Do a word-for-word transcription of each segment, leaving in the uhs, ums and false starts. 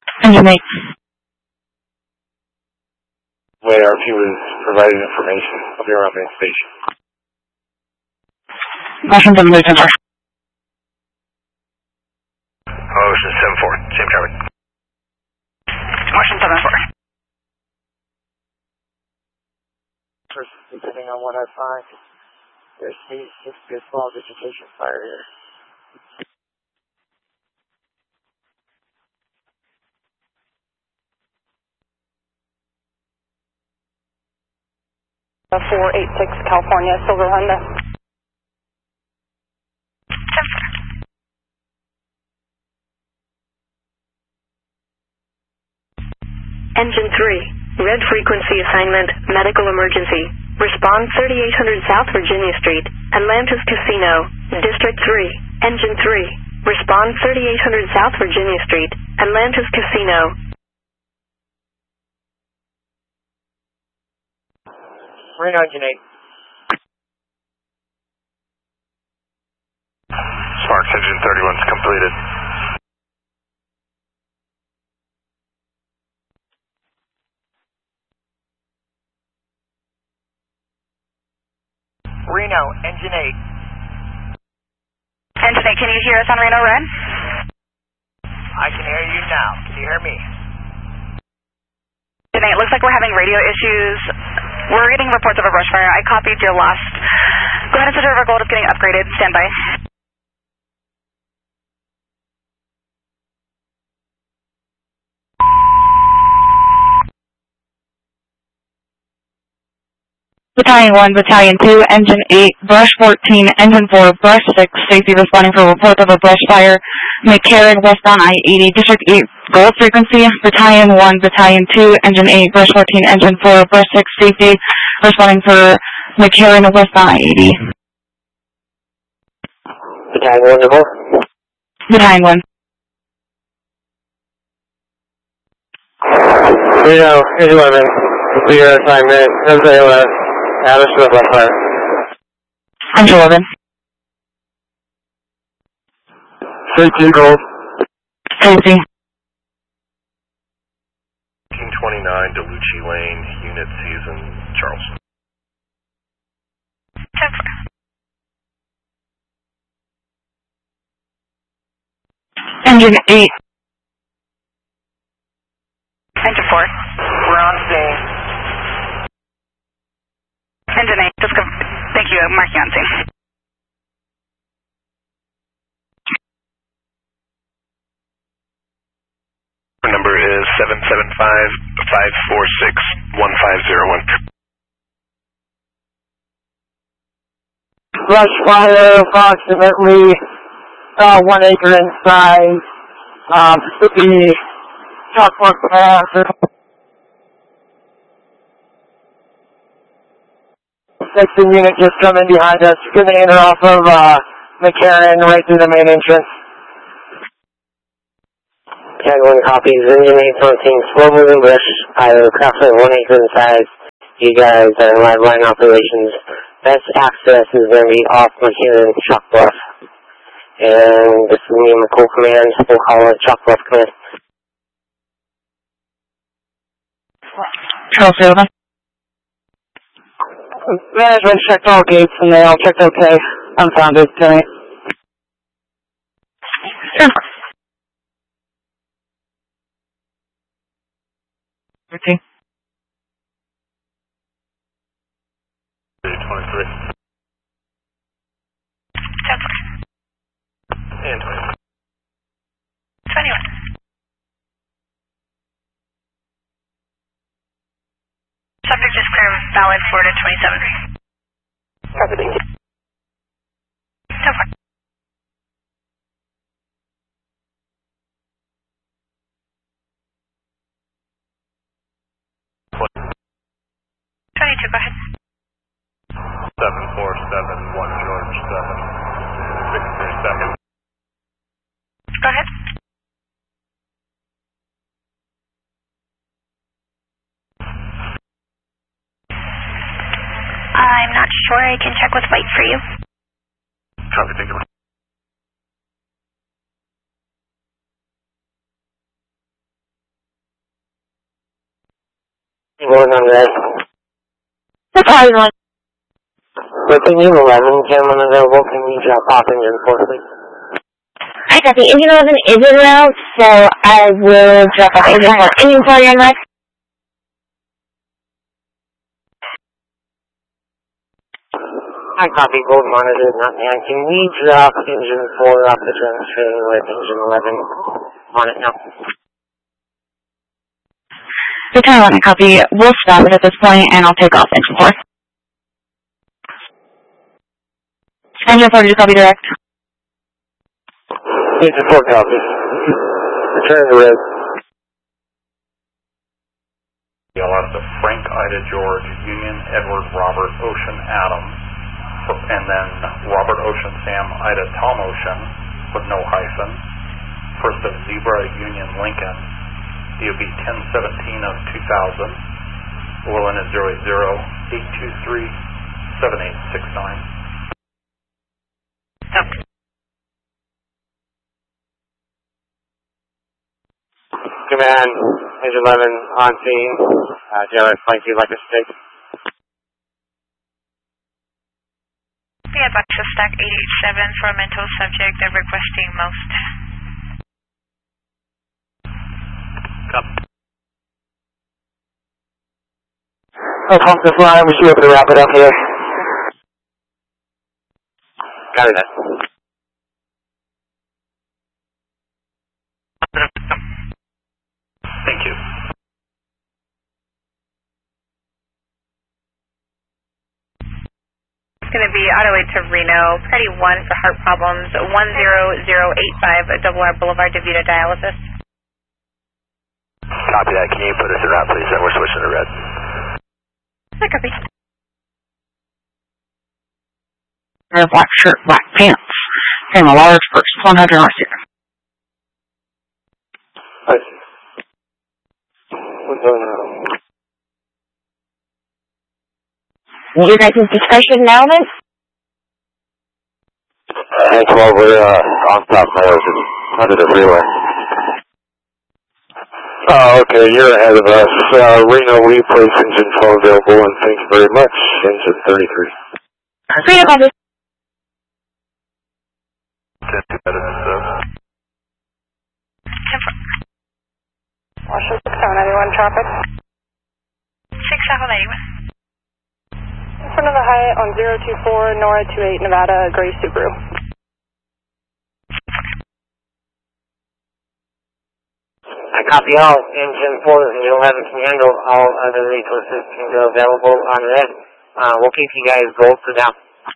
Engine eight. Way R P was providing information of your opening station. Motion seven four. Motion seven four, same traffic. Motion seven four. First, depending on what I find, there seems to be a small vegetation fire here. four eight six California, Silver Honda. Engine three, red frequency assignment, medical emergency. Respond thirty-eight hundred South Virginia Street, Atlantis Casino, District three. Engine three, respond thirty-eight hundred South Virginia Street, Atlantis Casino. Reno Engine eight. Sparks Engine thirty-one's completed. Reno Engine eight. Engine eight, can you hear us on Reno Red? I can hear you now. Can you hear me? Engine eight, looks like we're having radio issues. We're getting reports of a brush fire. I copied your last. Go ahead and switch over. Gold is getting upgraded. Stand by. Battalion one, Battalion two, Engine eight, Brush fourteen, Engine four, Brush six, safety responding for report of a brush fire, McCarran, west on I eighty, District eight, gold frequency, Battalion one, Battalion two, Engine eight, Brush fourteen, Engine four, Brush six, safety responding for McCarran, west on I eighty. Battalion one to four. Battalion one. Reno, here's eleven. Complete your assignment. Here's A L S. Add us to the left fire. Engine eleven. thirteen gold. Safety. fifteen twenty-nine DeLucci Lane, Unit Season, Charleston. Engine eight. Engine four. We're on scene. Engine eight, just go. Thank you. Mark you on scene. Number is seven seven five, five four six, one five zero one. Brush fire approximately uh, one acre in size. Um, the Chalkmark Pass. Section unit just coming behind us. Gonna enter off of uh, McCarran right through the main entrance. Tag one copies. Engine eight fourteen, slow moving brush, either approximately one acre in size. You guys are in live line operations. Best access is going to be off McCarran Chalk Bluff. And this is me and McCool Command. We'll call it Chalk Bluff Command. Charles Silva. Management checked all gates and they all checked okay. Unfounded tonight. Sure. Okay. twenty-three. And twenty-one. twenty-one. Subject is clear of valid Florida twenty-seven. Copy, thank you. So far. twenty-two, go ahead. seven four seven, one George seven, Victor seven. Go ahead. I'm not sure. I can check with White for you. Copy, thank you. Going on red. Battalion one. Whipping you eleven, Cam unavailable. Can you drop off engine four, please? I got the engine eleven is en route, so I will drop off engine four. Engine four, you're on red. I copy, gold monitor, not man. Can we drop engine four off the demonstrating with engine eleven on it now? Battalion one, I copy. We'll stop it at this point, and I'll take off engine four. Engine four, did you copy direct? Engine four copy. Return to red. Alaska Frank Ida George Union Edward Robert Ocean Adam, and then Robert Ocean Sam Ida Tom Ocean with no hyphen. First of Zebra Union Lincoln, D O B ten seventeen of two thousand. O L N is zero eight zero eight two three seven eight six nine. Okay. Command, engine eleven on scene. Uh, do you have a flight you'd like us to take? We have access stack eight eight seven for a mental subject. They're requesting most. Copy. Oh, pump this line. We should be able to wrap it up here. Got it. Thank you. It's going to be auto way to Reno, Party one for heart problems, one zero zero eight five, Double R Boulevard, DeVita Dialysis. Copy that. Can you put us in route, please? And we're switching to red. I copy. Pair of black shirt, black pants. And a large purse, one hundred North Sierra. I see. What's going on? Your guys' discretion now, then? Hey, twelve, we're uh, on top of Meadows and under the freeway. Oh, okay, you're ahead of us. Uh, Reno, we place engine four available, and thank you very much. Engine thirty-three. Reno, copy. Washington six seven ninety-one traffic. six seven ninety-one. In front of the Hyatt on zero two four, Nora two eight, Nevada, gray Subaru. I copy all. Engine four, engine eleven can handle. All other resources can go available on red. Uh, we'll keep you guys gold for now.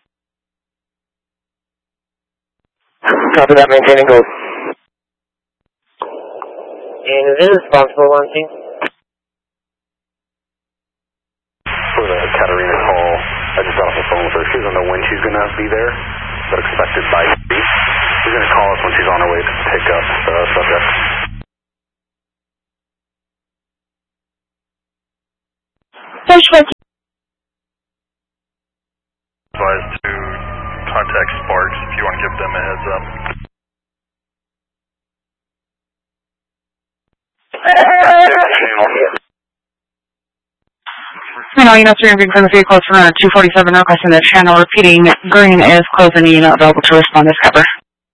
Copy that, maintaining gold. And is it responsible launching? For the Katarina call, I just got off the phone with her. She's on the when she's going to be there, but expected by three. She's going to call us when she's on her way to pick up the subject. Advise to contact Sparks if you want to give them a heads up. You know, you know, three hundred from the vehicle for two forty-seven requesting the channel repeating green is closing and unit available to respond to cover.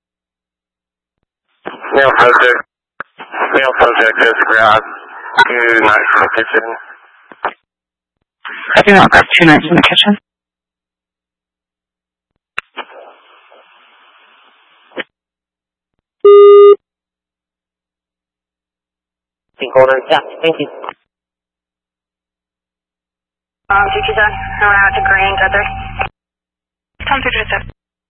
Mail subject. Mail subject is grab two knives from the kitchen. I think I'll grab two knives in the kitchen. Hold on, yeah, thank you. Um, two two seven, going out to green, got there. Tom two two seven.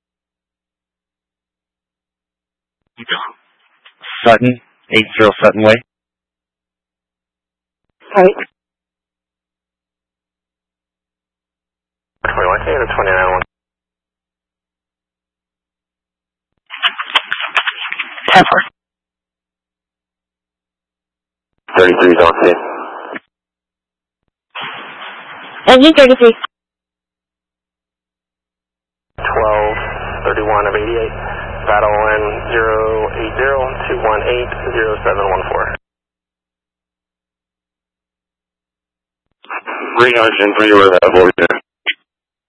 Sutton, eight zero Sutton Way. Right. twenty-one, take the twenty-nine one. ten four. thirty-three is on scene. Engine thirty-three. twelve, thirty-one of eighty-eight. Battle N zero eight zero two one eight zero seven one four. three, Ocean three, where that boy is.